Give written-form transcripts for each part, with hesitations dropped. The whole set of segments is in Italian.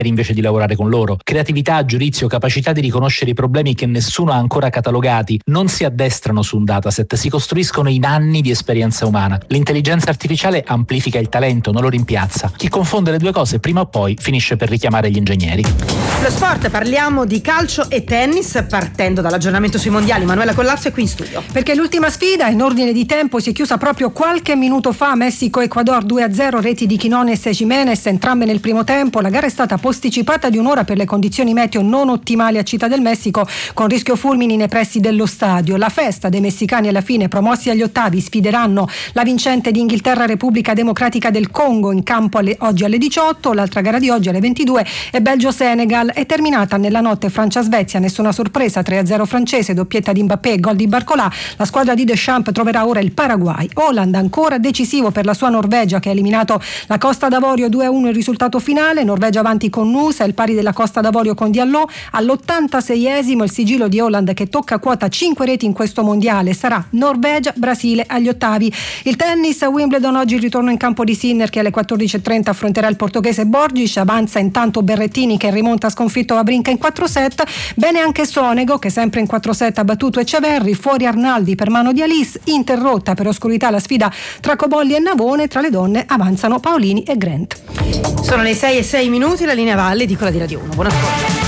invece di lavorare con loro. Creatività, giudizio, capacità di riconoscere i problemi che nessuno ha ancora catalogati non si addestrano su un dataset, si costruiscono in anni di esperienza umana. L'intelligenza artificiale amplifica il talento, non lo rimpiazza. Chi confonde le due cose prima o poi finisce per richiamare gli ingegneri. Lo sport, parliamo di calcio e tennis partendo dall'aggiornamento sui mondiali. Manuela Collazzo è qui in studio. Perché l'ultima sfida in ordine di tempo si è chiusa proprio qualche minuto fa. Messico-Ecuador 2-0, reti di Quinones e Jimenez, entrambe nel primo tempo. La gara è stata posticipata di un'ora per le condizioni meteo non ottimali a Città del Messico, con rischio fulmini nei pressi dello stadio. La festa dei messicani alla fine, promossi agli ottavi, sfideranno la vincente di Inghilterra Repubblica Democratica del Congo in campo oggi alle 18. L'altra gara di oggi alle 22 è Belgio-Senegal. È terminata nella notte Francia-Svezia, nessuna sorpresa, 3-0 francese, doppietta di Mbappé e gol di Barcola. La squadra di Deschamps troverà ora il Paraguay. Holland ancora decisivo per la sua Norvegia, che ha eliminato la Costa d'Avorio 2-1 il risultato finale. Norvegia avanti con Nusa, il pari della Costa d'Avorio con Diallo. All'86esimo il sigillo di Holland, che tocca quota 5 reti in questo mondiale, sarà Norvegia-Brasile agli ottavi. Il tennis, a Wimbledon oggi il ritorno in campo di Sinner, che alle 14.30 affronterà il portoghese Borges. Avanza intanto Berrettini, che in rimonta ha sconfitto Wawrinka in 4 set. Bene anche Sonego, che sempre in 4 set ha battuto Eceverri. Fuori Arnaldi per mano di Alice. Interrotta per oscurità la sfida tra Cobolli e Navone. Tra le donne avanzano Paolini e Grant. Sono le 6:06, la linea Valle, edicola di Radio 1. Buon ascolto.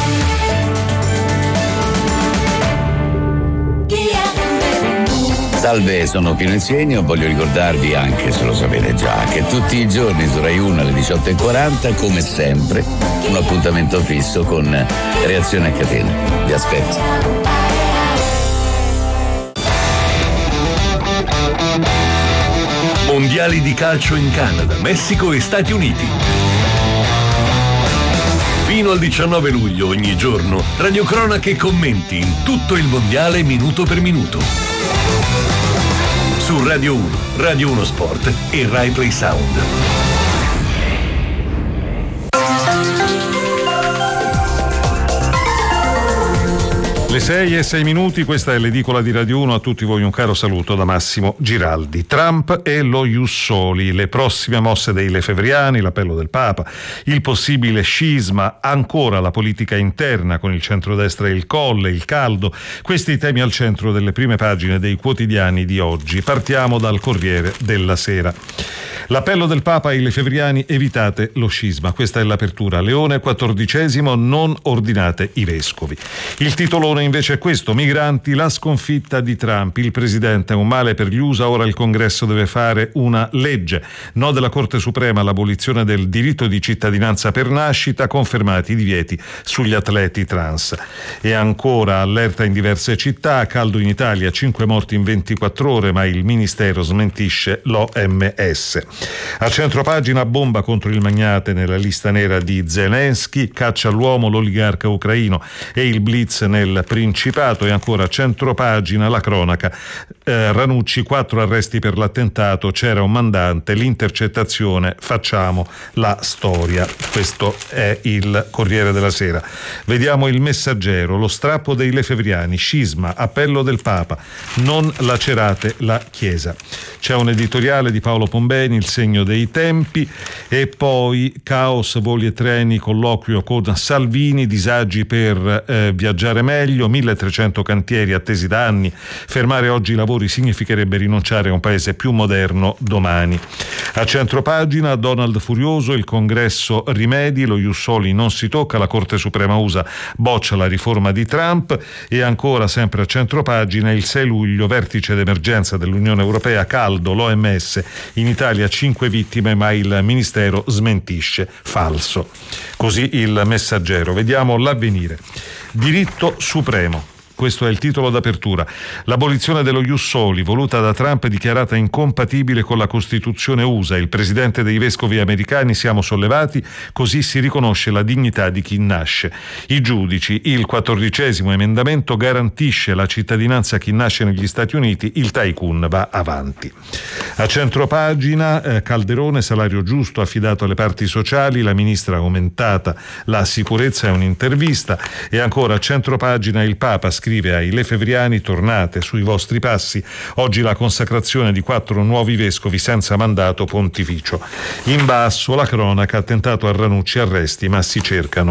Salve, sono Pino Insegno. Voglio ricordarvi, anche se lo sapete già, che tutti i giorni su Rai 1 alle 18.40, come sempre, un appuntamento fisso con Reazione a Catena. Vi aspetto. Mondiali di calcio in Canada, Messico e Stati Uniti. Fino al 19 luglio ogni giorno, radiocronache e commenti in tutto il mondiale minuto per minuto. Su Radio 1, Radio 1 Sport e Rai Play Sound. Le 6:06, questa è l'edicola di Radio 1. A tutti voi un caro saluto da Massimo Giraldi. Trump e lo Ius Soli, le prossime mosse dei lefebvriani, l'appello del Papa, il possibile scisma, ancora la politica interna con il centrodestra e il Colle, il caldo, questi temi al centro delle prime pagine dei quotidiani di oggi. Partiamo dal Corriere della Sera. L'appello del Papa ai lefebvriani: evitate lo scisma. Questa è l'apertura. Leone XIV: non ordinate i vescovi. Il titolone invece è questo: migranti, la sconfitta di Trump. Il presidente è un male per gli USA, ora il Congresso deve fare una legge. No della Corte Suprema all'abolizione del diritto di cittadinanza per nascita, confermati i divieti sugli atleti trans. E ancora allerta in diverse città, caldo in Italia, 5 morti in 24 ore, ma il ministero smentisce l'OMS. A centropagina: bomba contro il magnate nella lista nera di Zelensky, caccia all'uomo l'oligarca ucraino e il blitz nel Principato. E ancora a centropagina la cronaca: Ranucci, 4 arresti per l'attentato, c'era un mandante, l'intercettazione, facciamo la storia. Questo è il Corriere della Sera. Vediamo il Messaggero: lo strappo dei lefebvriani, scisma, appello del Papa, non lacerate la Chiesa. C'è un editoriale di Paolo Pombeni, il segno dei tempi, e poi caos, voli e treni, colloquio con Salvini, disagi per viaggiare meglio, 1300 cantieri attesi da anni, fermare oggi i lavori significherebbe rinunciare a un paese più moderno domani. A centropagina Donald furioso, il Congresso rimedi, lo Ius Soli non si tocca, la Corte Suprema USA boccia la riforma di Trump. E ancora sempre a centropagina il 6 luglio, vertice d'emergenza dell'Unione Europea, caldo, l'OMS, in Italia 5 vittime, ma il Ministero smentisce, falso. Così il Messaggero. Vediamo l'Avvenire. Diritto supremo. Questo è il titolo d'apertura. L'abolizione dello Ius Soli, voluta da Trump, è dichiarata incompatibile con la Costituzione USA. Il presidente dei vescovi americani: siamo sollevati, così si riconosce la dignità di chi nasce. I giudici: il 14° emendamento garantisce la cittadinanza a chi nasce negli Stati Uniti, il tycoon va avanti. A centropagina Calderone, salario giusto affidato alle parti sociali, la ministra ha aumentata la sicurezza, è un'intervista. E ancora a centropagina il Papa scrive ai lefebvriani: tornate sui vostri passi, oggi la consacrazione di 4 nuovi vescovi senza mandato pontificio. In basso la cronaca: attentato a Ranucci, arresti ma si cercano